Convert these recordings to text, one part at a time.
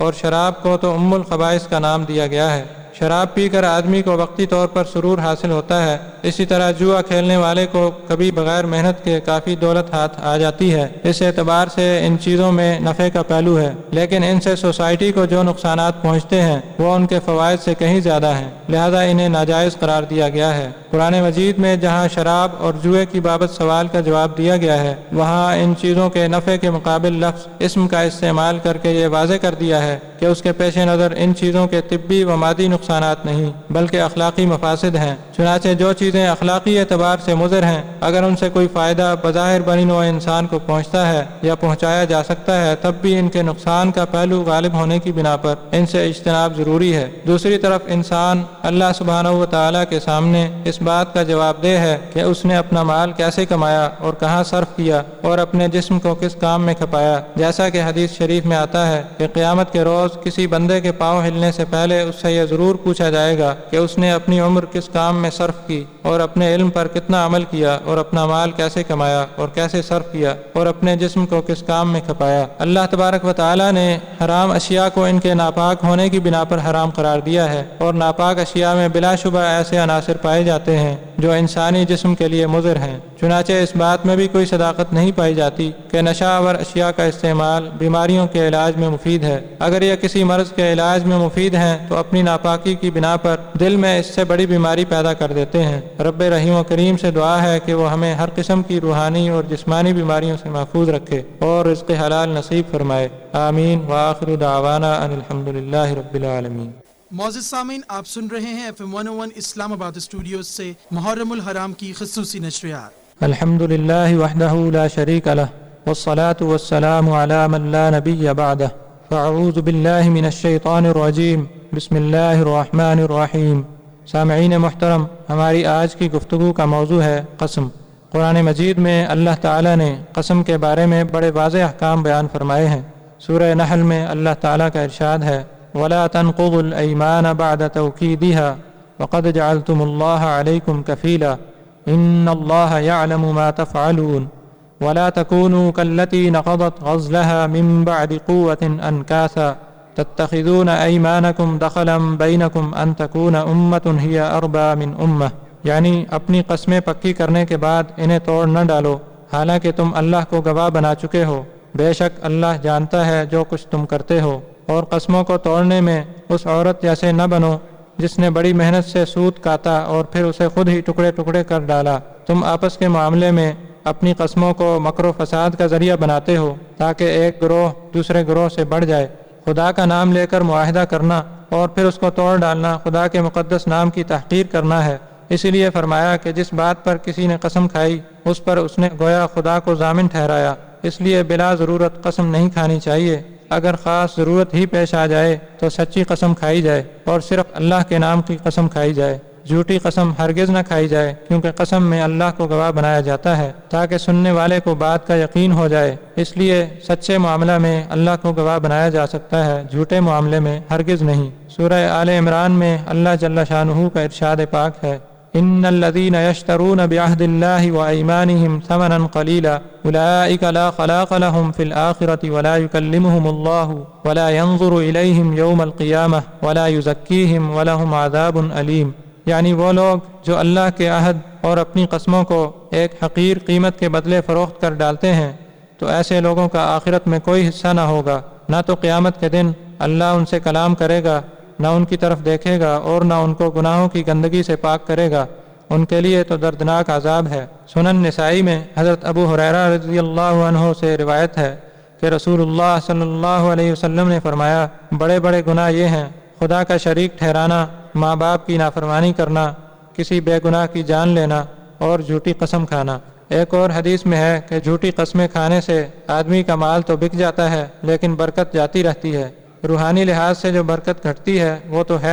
اور شراب کو تو ام الخبائث کا نام دیا گیا ہے۔ شراب پی کر آدمی کو وقتی طور پر سرور حاصل ہوتا ہے، اسی طرح جوا کھیلنے والے کو کبھی بغیر محنت کے کافی دولت ہاتھ آ جاتی ہے۔ اس اعتبار سے ان چیزوں میں نفع کا پہلو ہے، لیکن ان سے سوسائٹی کو جو نقصانات پہنچتے ہیں وہ ان کے فوائد سے کہیں زیادہ ہیں، لہذا انہیں ناجائز قرار دیا گیا ہے۔ قرآن مجید میں جہاں شراب اور جوئے کی بابت سوال کا جواب دیا گیا ہے، وہاں ان چیزوں کے نفع کے مقابل لفظ اسم کا استعمال کر کے یہ واضح کر دیا ہے کہ اس کے پیش نظر ان چیزوں کے طبی و مادی نقصانات نہیں بلکہ اخلاقی مفاسد ہیں۔ چنانچہ جو چیزیں اخلاقی اعتبار سے مضر ہیں، اگر ان سے کوئی فائدہ بظاہر بنی نوع انسان کو پہنچتا ہے یا پہنچایا جا سکتا ہے، تب بھی ان کے نقصان کا پہلو غالب ہونے کی بنا پر ان سے اجتناب ضروری ہے۔ دوسری طرف انسان اللہ سبحانہ و تعالیٰ کے سامنے اس بات کا جواب دہ ہے کہ اس نے اپنا مال کیسے کمایا اور کہاں صرف کیا اور اپنے جسم کو کس کام میں کھپایا، جیسا کہ حدیث شریف میں آتا ہے کہ قیامت کے روز کسی بندے کے پاؤں ہلنے سے پہلے اس سے یہ ضرور پوچھا جائے گا کہ اس نے اپنی عمر کس کام میں صرف کی اور اپنے علم پر کتنا عمل کیا اور اپنا مال کیسے کمایا اور کیسے صرف کیا اور اپنے جسم کو کس کام میں کھپایا۔ اللہ تبارک و تعالیٰ نے حرام اشیاء کو ان کے ناپاک ہونے کی بنا پر حرام قرار دیا ہے، اور ناپاک اشیاء میں بلا شبہ ایسے عناصر پائے جاتے ہیں جو انسانی جسم کے لیے مضر ہیں۔ چنانچہ اس بات میں بھی کوئی صداقت نہیں پائی جاتی کہ نشہ آور اشیاء کا استعمال بیماریوں کے علاج میں مفید ہے۔ اگر یہ کسی مرض کے علاج میں مفید ہیں تو اپنی ناپاکی کی بنا پر دل میں اس سے بڑی بیماری پیدا کر دیتے ہیں۔ رب رحیم و کریم سے دعا ہے کہ وہ ہمیں ہر قسم کی روحانی اور جسمانی بیماریوں سے محفوظ رکھے اور رزق حلال نصیب فرمائے۔ آمین وآخر دعوانا ان الحمدللہ رب العالمین۔ معزز سامعین، آپ سن رہے ہیں FM 101 اسلام آباد اسٹوڈیوز سے محرم الحرام کی خصوصی نشریات۔ الحمدللہ وحدہ لا شریک لہ والصلاة والسلام علی من لا نبی بعدہ، فاعوذ باللہ من الشیطان الرجیم، بسم اللہ الرحمن الرحیم۔ سامعین محترم، ہماری آج کی گفتگو کا موضوع ہے قسم۔ قرآن مجید میں اللہ تعالیٰ نے قسم کے بارے میں بڑے واضح احکام بیان فرمائے ہیں۔ سورہ نحل میں اللہ تعالیٰ کا ارشاد ہے وَلَا تَنْقُضُوا الْأَيْمَانَ بَعْدَ تَوْكِيدِهَا وَقَدْ جَعَلْتُمُ اللَّهَ عَلَيْكُمْ كَفِيلًا إِنَّ اللَّهَ يَعْلَمُ مَا تَفْعَلُونَ وَلَا تَكُونُوا كَالَّتِي نَقَضَتْ غَزْلَهَا مِن بَعْدِ قُوَّةٍ أَنْكَاثًا تَتَّخِذُونَ أَيْمَانَكُمْ دَخَلًا بَيْنَكُمْ أَن تَكُونَ أُمَّةٌ هِيَ أَرْبَىٰ مِنْ أُمَّةٍ، یعنی اپنی قسمیں پکی کرنے کے بعد انہیں توڑ نہ ڈالو، حالانکہ تم اللہ کو گواہ بنا چکے ہو۔ بے شک اللہ جانتا ہے جو کچھ تم کرتے ہو۔ اور قسموں کو توڑنے میں اس عورت جیسے نہ بنو جس نے بڑی محنت سے سود کاتا اور پھر اسے خود ہی ٹکڑے ٹکڑے کر ڈالا۔ تم آپس کے معاملے میں اپنی قسموں کو مکر و فساد کا ذریعہ بناتے ہو تاکہ ایک گروہ دوسرے گروہ سے بڑھ جائے۔ خدا کا نام لے کر معاہدہ کرنا اور پھر اس کو توڑ ڈالنا خدا کے مقدس نام کی تحقیر کرنا ہے۔ اسی لیے فرمایا کہ جس بات پر کسی نے قسم کھائی اس پر اس نے گویا خدا کو ضامن ٹھہرایا، اس لیے بلا ضرورت قسم نہیں کھانی چاہیے۔ اگر خاص ضرورت ہی پیش آ جائے تو سچی قسم کھائی جائے اور صرف اللہ کے نام کی قسم کھائی جائے۔ جھوٹی قسم ہرگز نہ کھائی جائے، کیونکہ قسم میں اللہ کو گواہ بنایا جاتا ہے تاکہ سننے والے کو بات کا یقین ہو جائے۔ اس لیے سچے معاملہ میں اللہ کو گواہ بنایا جا سکتا ہے، جھوٹے معاملے میں ہرگز نہیں۔ سورہ آل عمران میں اللہ جل شانہ کا ارشاد پاک ہے ان الذين يشترون بعهد الله وايمانهم ثمنا قليلا اولئك لا خلاق لهم في الاخره ولا يكلمهم الله ولا ينظر اليهم يوم القيامه ولا يزكيهم ولهم عذاب اليم، یعنی وہ لوگ جو اللہ کے عہد اور اپنی قسموں کو ایک حقیر قیمت کے بدلے فروخت کر ڈالتے ہیں، تو ایسے لوگوں کا آخرت میں کوئی حصہ نہ ہوگا، نہ تو قیامت کے دن اللہ ان سے کلام کرے گا، نہ ان کی طرف دیکھے گا اور نہ ان کو گناہوں کی گندگی سے پاک کرے گا، ان کے لیے تو دردناک عذاب ہے۔ سنن نسائی میں حضرت ابو ہریرہ رضی اللہ عنہ سے روایت ہے کہ رسول اللہ صلی اللہ علیہ وسلم نے فرمایا بڑے بڑے گناہ یہ ہیں خدا کا شریک ٹھہرانا، ماں باپ کی نافرمانی کرنا، کسی بے گناہ کی جان لینا اور جھوٹی قسم کھانا۔ ایک اور حدیث میں ہے کہ جھوٹی قسمیں کھانے سے آدمی کا مال تو بک جاتا ہے لیکن برکت جاتی رہتی ہے۔ روحانی لحاظ سے جو برکت گھٹتی ہے وہ تو ہے ہی،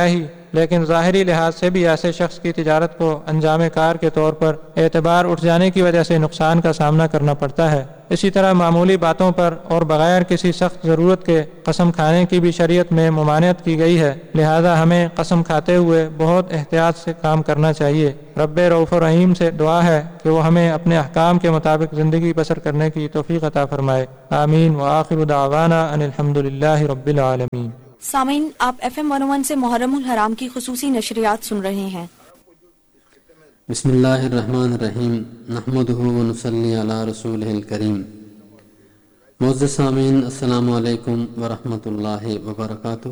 لیکن ظاہری لحاظ سے بھی ایسے شخص کی تجارت کو انجام کار کے طور پر اعتبار اٹھ جانے کی وجہ سے نقصان کا سامنا کرنا پڑتا ہے۔ اسی طرح معمولی باتوں پر اور بغیر کسی سخت ضرورت کے قسم کھانے کی بھی شریعت میں ممانعت کی گئی ہے، لہذا ہمیں قسم کھاتے ہوئے بہت احتیاط سے کام کرنا چاہیے۔ رب رؤوف الرحیم سے دعا ہے کہ وہ ہمیں اپنے احکام کے مطابق زندگی بسر کرنے کی توفیق عطا فرمائے۔ آمین وآخر دعوانا ان الحمدللہ رب العالمین۔ سامعین، آپ FM 101 سے محرم الحرام کی خصوصی نشریات سن رہے ہیں۔ بسم اللہ الرحمن الرحیم، نحمدہ ونصلی علی رسولہ الکریم۔ معزز سامعین، السلام علیکم ورحمۃ اللہ وبرکاتہ۔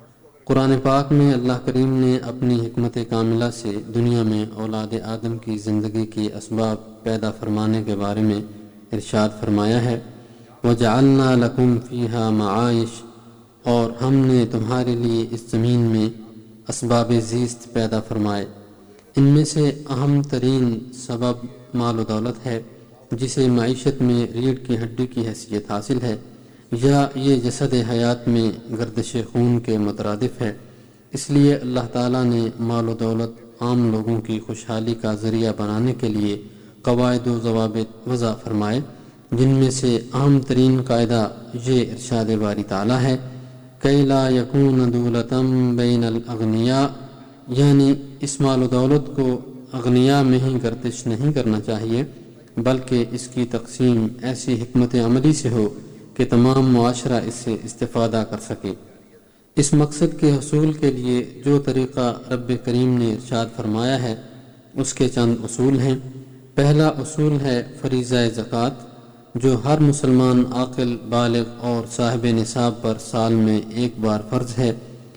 قرآن پاک میں اللہ کریم نے اپنی حکمت کاملہ سے دنیا میں اولاد آدم کی زندگی کے اسباب پیدا فرمانے کے بارے میں ارشاد فرمایا ہے، وَجَعَلْنَا لَكُمْ فِيهَا مَعَائِشَ، اور ہم نے تمہارے لیے اس زمین میں اسباب زیست پیدا فرمائے۔ ان میں سے اہم ترین سبب مال و دولت ہے، جسے معیشت میں ریڑھ کی ہڈی کی حیثیت حاصل ہے، یا یہ جسد حیات میں گردش خون کے مترادف ہے۔ اس لیے اللہ تعالیٰ نے مال و دولت عام لوگوں کی خوشحالی کا ذریعہ بنانے کے لیے قواعد و ضوابط وضع فرمائے، جن میں سے اہم ترین قاعدہ یہ ارشاد باری تعالیٰ ہے، کَيْ لَا يَكُونَ دُولَةً بَيْنَ الْأَغْنِيَاءِ، یعنی اس مال و دولت کو اغنیاء میں ہی گردش نہیں کرنا چاہیے، بلکہ اس کی تقسیم ایسی حکمت عملی سے ہو کہ تمام معاشرہ اس سے استفادہ کر سکے۔ اس مقصد کے حصول کے لیے جو طریقہ رب کریم نے ارشاد فرمایا ہے، اس کے چند اصول ہیں۔ پہلا اصول ہے فریضہ زکوٰۃ، جو ہر مسلمان عاقل بالغ اور صاحب نصاب پر سال میں ایک بار فرض ہے۔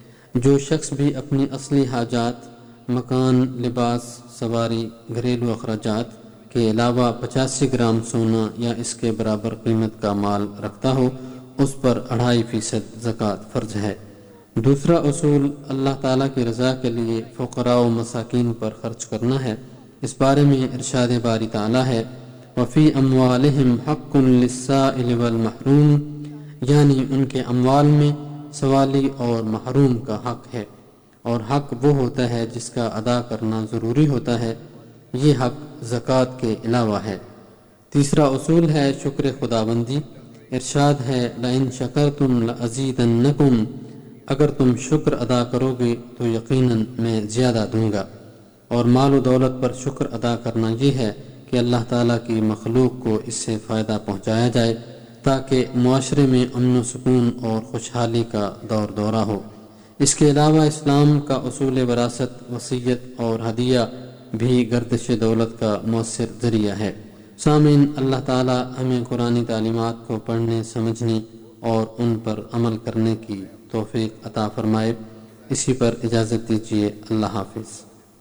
جو شخص بھی اپنی اصلی حاجات، مکان، لباس، سواری، گھریلو اخراجات کے علاوہ 85 گرام سونا یا اس کے برابر قیمت کا مال رکھتا ہو، اس پر 2.5% زکوٰۃ فرض ہے۔ دوسرا اصول اللہ تعالیٰ کی رضا کے لیے فقراء و مساکین پر خرچ کرنا ہے۔ اس بارے میں ارشاد باری تعالیٰ ہے، وفی اموالہم حق للسائل والمحروم، یعنی ان کے اموال میں سوالی اور محروم کا حق ہے، اور حق وہ ہوتا ہے جس کا ادا کرنا ضروری ہوتا ہے، یہ حق زکوٰۃ کے علاوہ ہے۔ تیسرا اصول ہے شکر خداوندی، ارشاد ہے لئن شکرتم لازیدنکم، اگر تم شکر ادا کرو گے تو یقیناً میں زیادہ دوں گا۔ اور مال و دولت پر شکر ادا کرنا یہ ہے کہ اللہ تعالیٰ کی مخلوق کو اس سے فائدہ پہنچایا جائے، تاکہ معاشرے میں امن و سکون اور خوشحالی کا دور دورہ ہو۔ اس کے علاوہ اسلام کا اصول وراثت، وصیت اور ہدیہ بھی گردش دولت کا مؤثر ذریعہ ہے۔ سامعین، اللہ تعالیٰ ہمیں قرآنی تعلیمات کو پڑھنے، سمجھنے اور ان پر عمل کرنے کی توفیق عطا فرمائے۔ اسی پر اجازت دیجیے، اللہ حافظ۔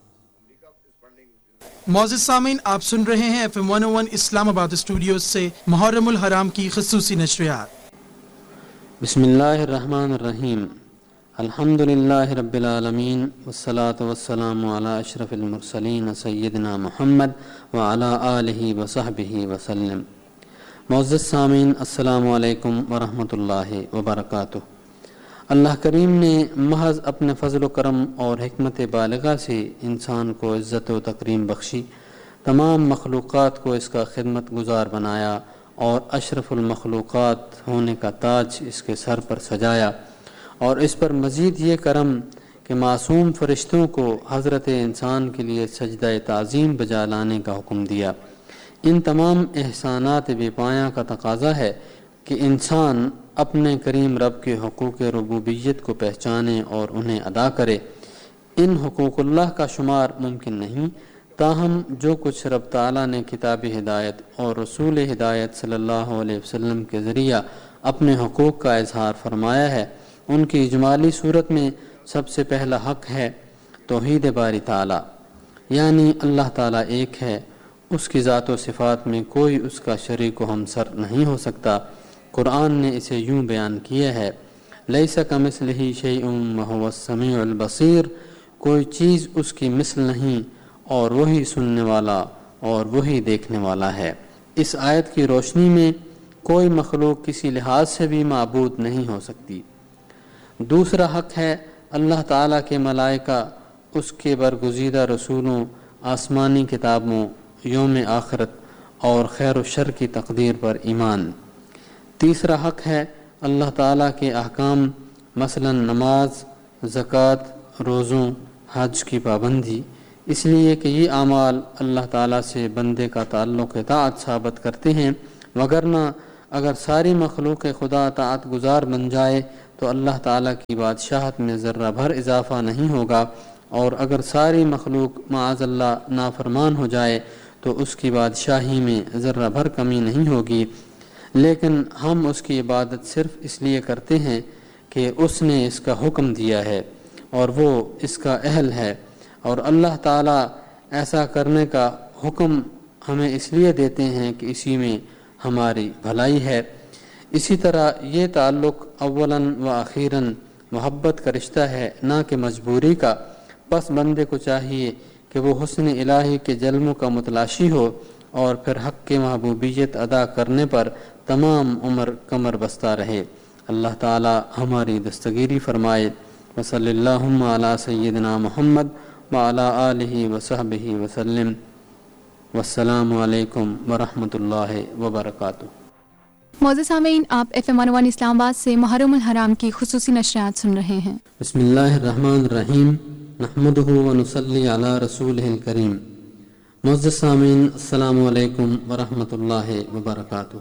معزز سامعین، آپ سن رہے ہیں FM 101 اسلام آباد اسٹوڈیوز سے محرم الحرام کی خصوصی نشریات۔ بسم اللہ الرحمن الرحیم، الحمدللہ رب العالمین، والصلاة والسلام علی اشرف المرسلین سیدنا محمد وعلی آلہ وصحبہ وسلم۔ معزز سامعین، السلام علیکم ورحمۃ اللہ وبرکاتہ۔ اللہ کریم نے محض اپنے فضل و کرم اور حکمت بالغہ سے انسان کو عزت و تکریم بخشی، تمام مخلوقات کو اس کا خدمت گزار بنایا اور اشرف المخلوقات ہونے کا تاج اس کے سر پر سجایا، اور اس پر مزید یہ کرم کہ معصوم فرشتوں کو حضرت انسان کے لیے سجدہ تعظیم بجا لانے کا حکم دیا۔ ان تمام احسانات بے پایاں کا تقاضا ہے کہ انسان اپنے کریم رب کے حقوق ربوبیت کو پہچانے اور انہیں ادا کرے۔ ان حقوق اللہ کا شمار ممکن نہیں، تاہم جو کچھ رب تعالیٰ نے کتاب ہدایت اور رسول ہدایت صلی اللہ علیہ وسلم کے ذریعہ اپنے حقوق کا اظہار فرمایا ہے، ان کی اجمالی صورت میں سب سے پہلا حق ہے توحید باری تعالیٰ، یعنی اللہ تعالیٰ ایک ہے، اس کی ذات و صفات میں کوئی اس کا شریک و ہمسر نہیں ہو سکتا۔ قرآن نے اسے یوں بیان کیا ہے، لیس کمثلہ شیء وہو السمیع البصیر، کوئی چیز اس کی مثل نہیں اور وہی سننے والا اور وہی دیکھنے والا ہے۔ اس آیت کی روشنی میں کوئی مخلوق کسی لحاظ سے بھی معبود نہیں ہو سکتی۔ دوسرا حق ہے اللہ تعالیٰ کے ملائکہ، اس کے برگزیدہ رسولوں، آسمانی کتابوں، یوم آخرت اور خیر و شر کی تقدیر پر ایمان۔ تیسرا حق ہے اللہ تعالیٰ کے احکام، مثلا نماز، زکوٰۃ، روزوں، حج کی پابندی، اس لیے کہ یہ اعمال اللہ تعالیٰ سے بندے کا تعلق اطاعت ثابت کرتے ہیں، وگرنہ اگر ساری مخلوق خدا اطاعت گزار بن جائے تو اللہ تعالیٰ کی بادشاہت میں ذرہ بھر اضافہ نہیں ہوگا، اور اگر ساری مخلوق معاذ اللہ نافرمان ہو جائے تو اس کی بادشاہی میں ذرہ بھر کمی نہیں ہوگی۔ لیکن ہم اس کی عبادت صرف اس لیے کرتے ہیں کہ اس نے اس کا حکم دیا ہے اور وہ اس کا اہل ہے، اور اللہ تعالیٰ ایسا کرنے کا حکم ہمیں اس لیے دیتے ہیں کہ اسی میں ہماری بھلائی ہے۔ اسی طرح یہ تعلق اولاً و اخیراً محبت کا رشتہ ہے، نہ کہ مجبوری کا۔ پس بندے کو چاہیے کہ وہ حسن الہی کے جلووں کا متلاشی ہو اور پھر حق کی محبوبیت ادا کرنے پر تمام عمر کمر بستہ رہے۔ اللہ تعالی ہماری دستگیری فرمائے۔ وصلی اللہم علی سیدنا محمد وعلی آلہ وصحبہ وسلم۔ والسلام علیکم ورحمۃ اللہ وبرکاتہ۔ معزز سامعین، آپ FM 101 اسلام آباد سے محرم الحرام کی خصوصی نشریات سن رہے ہیں۔ بسم اللہ الرحمن الرحیم، نحمدہ ونصلی علی رسولہ الکریم۔ معزز سامعین، السلام علیکم ورحمۃ اللہ وبرکاتہ۔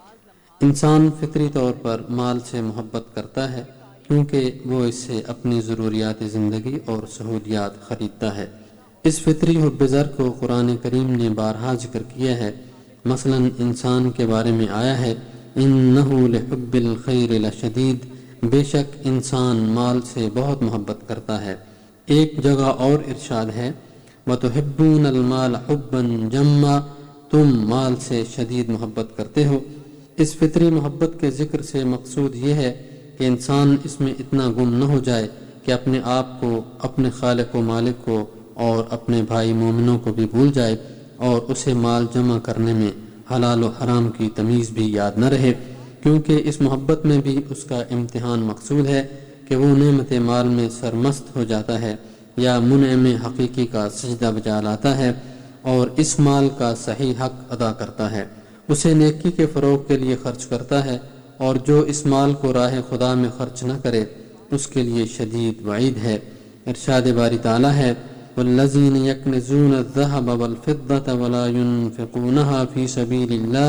انسان فطری طور پر مال سے محبت کرتا ہے کیونکہ وہ اس سے اپنی ضروریات زندگی اور سہولیات خریدتا ہے۔ اس فطری حب زر کو قرآن کریم نے بارہا ذکر کیا ہے۔ مثلا انسان کے بارے میں آیا ہے، انہ لحب الخیر لشدید، بے شک انسان مال سے بہت محبت کرتا ہے۔ ایک جگہ اور ارشاد ہے، وتحبون المال حبا جما، تم مال سے شدید محبت کرتے ہو۔ اس فطری محبت کے ذکر سے مقصود یہ ہے کہ انسان اس میں اتنا گم نہ ہو جائے کہ اپنے آپ کو، اپنے خالق و مالک کو اور اپنے بھائی مومنوں کو بھی بھول جائے، اور اسے مال جمع کرنے میں حلال و حرام کی تمیز بھی یاد نہ رہے، کیونکہ اس محبت میں بھی اس کا امتحان مقصود ہے کہ وہ نعمت مال میں سرمست ہو جاتا ہے یا منعم حقیقی کا سجدہ بجا لاتا ہے اور اس مال کا صحیح حق ادا کرتا ہے، اسے نیکی کے فروغ کے لیے خرچ کرتا ہے، اور جو اس مال کو راہ خدا میں خرچ نہ کرے اس کے لیے شدید وعید ہے۔ ارشاد باری تعالیٰ ہے، والذین یکنزون الذہب والفضة ولا ينفقونها فی سبیل اللہ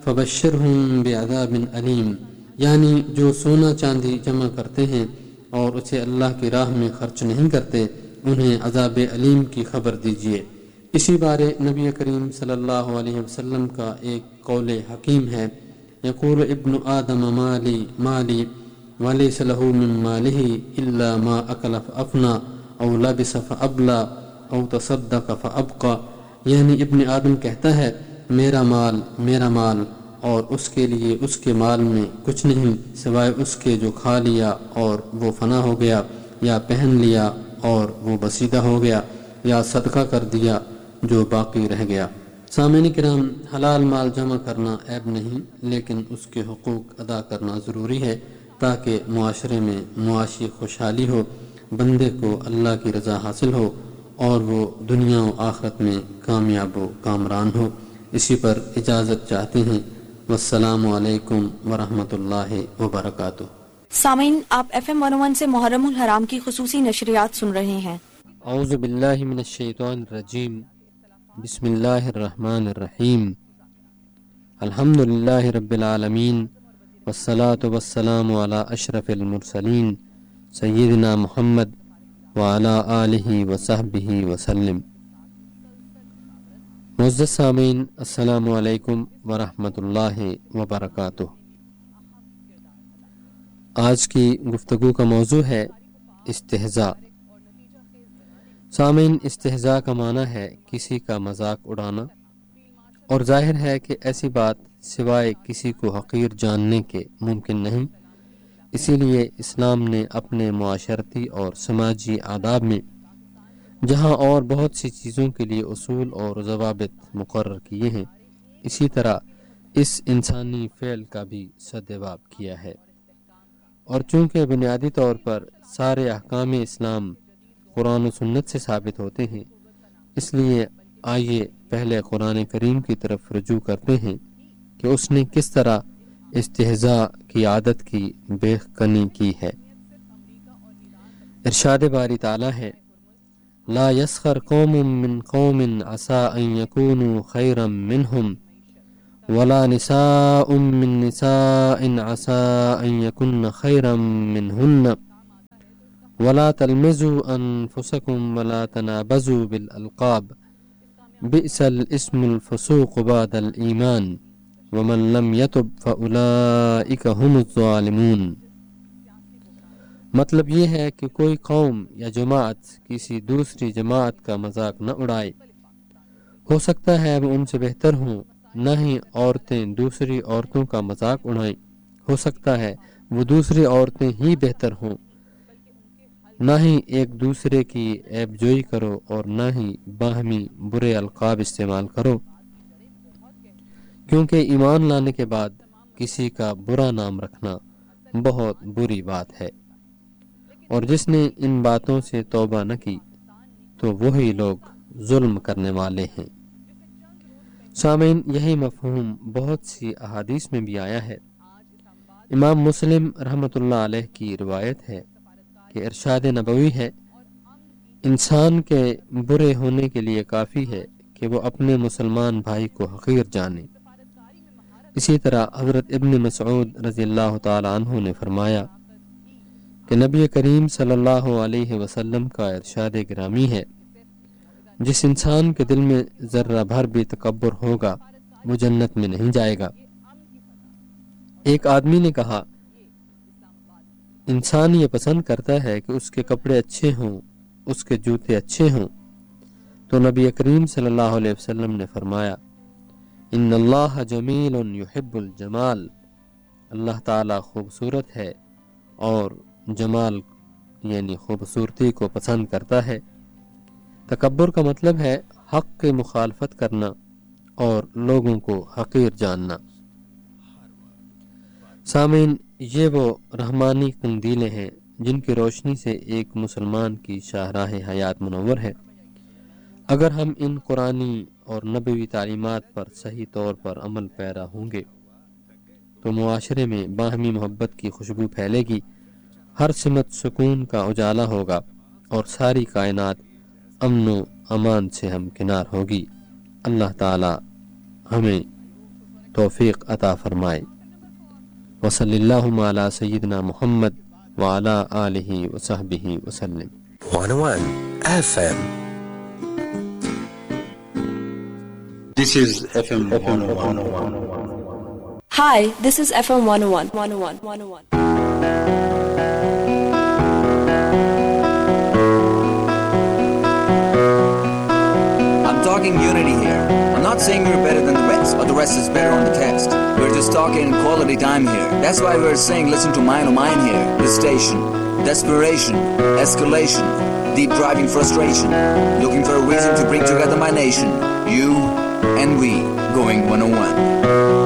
فبشرہم بعذاب علیم، یعنی جو سونا چاندی جمع کرتے ہیں اور اسے اللہ کی راہ میں خرچ نہیں کرتے، انہیں عذاب علیم کی خبر دیجیے۔ اسی بارے نبی کریم صلی اللہ علیہ وسلم کا ایک قول حکیم ہے، یقول ابن آدم مالی مالی ولیس لہ من مالہ الا ما اکل فافنا او لبس فابلا او تصدق فابقا، یعنی ابن آدم کہتا ہے، میرا مال، اور اس کے لیے اس کے مال میں کچھ نہیں سوائے اس کے جو کھا لیا اور وہ فنا ہو گیا، یا پہن لیا اور وہ بسیدہ ہو گیا، یا صدقہ کر دیا جو باقی رہ گیا۔ سامعین کرام، حلال مال جمع کرنا عیب نہیں، لیکن اس کے حقوق ادا کرنا ضروری ہے تاکہ معاشرے میں معاشی خوشحالی ہو، بندے کو اللہ کی رضا حاصل ہو اور وہ دنیا و آخرت میں کامیاب و کامران ہو۔ اسی پر اجازت چاہتے ہیں۔ والسلام علیکم ورحمۃ اللہ وبرکاتہ۔ سامعین، آپ FM 101 سے محرم الحرام کی خصوصی نشریات سن رہے ہیں۔ اعوذ باللہ من الشیطان الرجیم، بسم اللہ الرحمن الرحیم، الحمد للہ رب العالمین، والصلاة والسلام علی اشرف المرسلین سیدنا محمد وعلی آلہ وصحبہ وسلم۔ معزز سامعین، السلام علیکم ورحمۃ اللہ وبرکاتہ۔ آج کی گفتگو کا موضوع ہے استہزاء۔ سامعین، استہزاء کا معنی ہے کسی کا مذاق اڑانا، اور ظاہر ہے کہ ایسی بات سوائے کسی کو حقیر جاننے کے ممکن نہیں، اسی لیے اسلام نے اپنے معاشرتی اور سماجی آداب میں جہاں اور بہت سی چیزوں کے لیے اصول اور ضوابط مقرر کیے ہیں، اسی طرح اس انسانی فعل کا بھی سدباب کیا ہے، اور چونکہ بنیادی طور پر سارے احکام اسلام قرآن و سنت سے ثابت ہوتے ہیں، اس لیے آئیے پہلے قرآن کریم کی طرف رجوع کرتے ہیں کہ اس نے کس طرح استہزاء کی عادت کی بے کنی کی ہے۔ ارشاد باری تعالی ہے، لا یسخر قوم من قوم عسى ان يكونوا خيرا منهم ولا نساء من نساء عسى ان يكن خيرا منهن ولا تلمزوا انفسكم ولا تنابزوا بالالقاب بئس الاسم الفسوق بعد الايمان ومن لم يتب فاولئك هم الظالمون۔ مطلب یہ ہے کہ کوئی قوم یا جماعت کسی دوسری جماعت کا مذاق نہ اڑائے، ہو سکتا ہے وہ ان سے بہتر ہوں، نہ ہی عورتیں دوسری عورتوں کا مذاق اڑائیں، ہو سکتا ہے وہ دوسری عورتیں ہی بہتر ہوں، نہ ہی ایک دوسرے کی عیب جوئی کرو اور نہ ہی باہمی برے القاب استعمال کرو، کیونکہ ایمان لانے کے بعد کسی کا برا نام رکھنا بہت بری بات ہے، اور جس نے ان باتوں سے توبہ نہ کی تو وہی لوگ ظلم کرنے والے ہیں۔ سامعین، یہی مفہوم بہت سی احادیث میں بھی آیا ہے۔ امام مسلم رحمۃ اللہ علیہ کی روایت ہے کہ ارشاد نبوی ہے، انسان کے برے ہونے کے لیے کافی ہے کہ وہ اپنے مسلمان بھائی کو حقیر جانے۔ اسی طرح حضرت ابن مسعود رضی اللہ تعالی عنہ نے فرمایا کہ نبی کریم صلی اللہ علیہ وسلم کا ارشاد گرامی ہے، جس انسان کے دل میں ذرہ بھر بھی تکبر ہوگا وہ جنت میں نہیں جائے گا۔ ایک آدمی نے کہا، انسان یہ پسند کرتا ہے کہ اس کے کپڑے اچھے ہوں، اس کے جوتے اچھے ہوں، تو نبی کریم صلی اللہ علیہ وسلم نے فرمایا، ان اللہ جمیل یحب الجمال، اللہ تعالی خوبصورت ہے اور جمال یعنی خوبصورتی کو پسند کرتا ہے۔ تکبر کا مطلب ہے حق کی مخالفت کرنا اور لوگوں کو حقیر جاننا۔ سامعین، یہ وہ رحمانی قندیلیں ہیں جن کی روشنی سے ایک مسلمان کی شاہراہ حیات منور ہے۔ اگر ہم ان قرآنی اور نبوی تعلیمات پر صحیح طور پر عمل پیرا ہوں گے تو معاشرے میں باہمی محبت کی خوشبو پھیلے گی، ہر سمت سکون کا اجالا ہوگا اور ساری کائنات امن و امان سے ہمکنار ہوگی۔ اللہ تعالی ہمیں توفیق عطا فرمائے۔ وصلی اللہ علی سیدنا محمد وعلی آلہ وصحبہ وسلم۔ 101 FM. This is FM 101. Hi, this is FM 101. I'm talking unity here. I'm not saying we're better than the rest, or the rest is better on the test. We're just talking quality time here. That's why we're saying listen to Mine O Mine here. This station. Desperation, escalation, deep driving frustration, looking for a reason to bring together my nation. You and we, going 101.